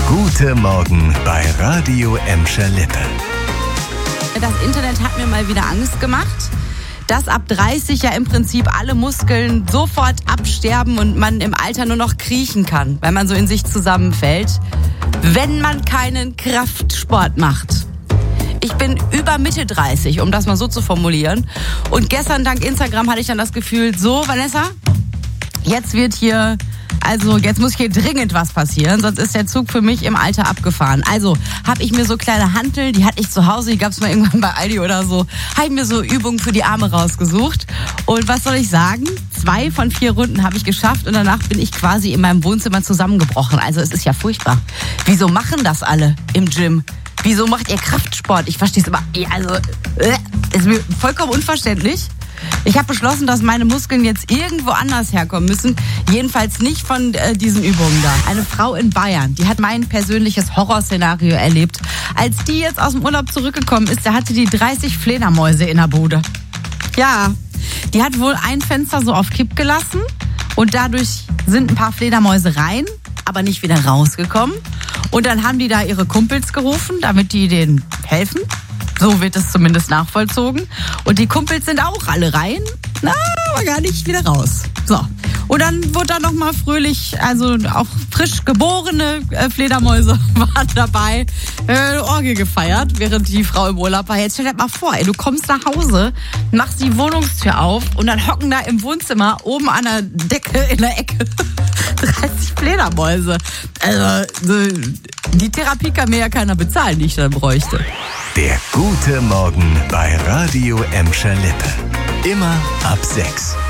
Guten Morgen bei Radio Emscher Lippe. Das Internet hat mir mal wieder Angst gemacht, dass ab 30 ja im Prinzip alle Muskeln sofort absterben und man im Alter nur noch kriechen kann, weil man so in sich zusammenfällt, wenn man keinen Kraftsport macht. Ich bin über Mitte 30, um das mal so zu formulieren. Und gestern dank Instagram hatte ich dann das Gefühl, so Vanessa, jetzt muss hier dringend was passieren, sonst ist der Zug für mich im Alter abgefahren. Also habe ich mir so kleine Hanteln, die hatte ich zu Hause, die gab es mal irgendwann bei Aldi oder so, habe ich mir so Übungen für die Arme rausgesucht. Und was soll ich sagen? 2 von 4 Runden habe ich geschafft und danach bin ich quasi in meinem Wohnzimmer zusammengebrochen. Also es ist ja furchtbar. Wieso machen das alle im Gym? Wieso macht ihr Kraftsport? Ich verstehe es immer. Ist mir vollkommen unverständlich. Ich habe beschlossen, dass meine Muskeln jetzt irgendwo anders herkommen müssen. Jedenfalls nicht von diesen Übungen da. Eine Frau in Bayern, die hat mein persönliches Horrorszenario erlebt. Als die jetzt aus dem Urlaub zurückgekommen ist, da hatte die 30 Fledermäuse in der Bude. Ja, die hat wohl ein Fenster so auf Kipp gelassen und dadurch sind ein paar Fledermäuse rein, aber nicht wieder rausgekommen. Und dann haben die da ihre Kumpels gerufen, damit die denen helfen. So wird es zumindest nachvollzogen. Und die Kumpels sind auch alle rein, aber gar nicht wieder raus. So. Und dann wurde da nochmal fröhlich, also auch frisch geborene Fledermäuse waren dabei, Orgel gefeiert, während die Frau im Urlaub war. Jetzt stell dir mal vor, du kommst nach Hause, machst die Wohnungstür auf und dann hocken da im Wohnzimmer oben an der Decke in der Ecke 30 Fledermäuse. Also die Therapie kann mir ja keiner bezahlen, die ich dann bräuchte. Der Gute Morgen bei Radio Emscher Lippe. Immer ab 6.